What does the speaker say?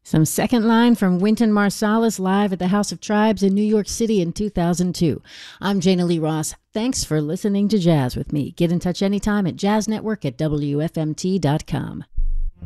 Some second line from Wynton Marsalis live at the House of Tribes in New York City in 2002. I'm Jana Lee Ross. Thanks for listening to Jazz with me. Get in touch anytime at jazznetwork@wfmt.com.